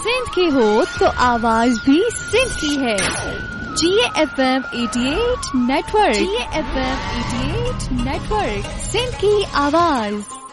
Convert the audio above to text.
सिंध की हो तो आवाज भी सिंध की है। GFM 88 network, GFM 88 network, Sindh की आवाज।